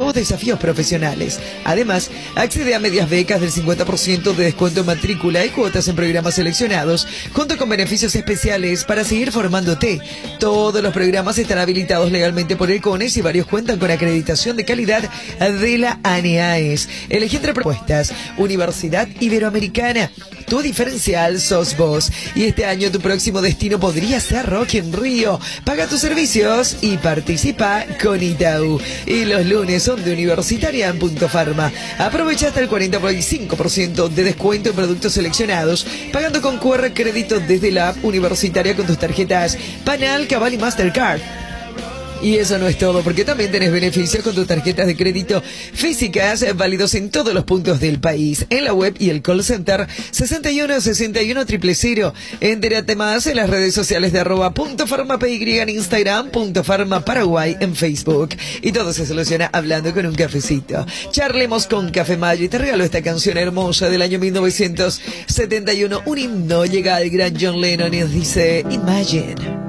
nuevos desafíos profesionales. Además, accede a medias becas del 50% de descuento en matrícula y cuotas en programas seleccionados, junto con beneficios especiales para seguir formándote. Todos los programas están habilitados legalmente por el CONES y varios cuentan con acreditación de calidad de la ANEAES. Elegí entre propuestas. Universidad Iberoamericana. Tu diferencial sos vos. Y este año tu próximo destino podría ser Rock in Rio. Paga tus servicios y participa con Itaú. Y los lunes son de Universitaria en Punto Pharma. Aprovecha hasta el 45% de descuento en productos seleccionados, pagando con QR crédito desde la app universitaria con tus tarjetas Panal, Cabal y Mastercard. Y eso no es todo, porque también tenés beneficios con tus tarjetas de crédito físicas válidos en todos los puntos del país, en la web y el call center 61 61 000. Entérate más en las redes sociales de @.farmapy en Instagram, @Paraguay en Facebook. Y todo se soluciona hablando con un cafecito. Charlemos con Café Mayo y te regalo esta canción hermosa del año 1971. Un himno llega al gran John Lennon y nos dice Imagine.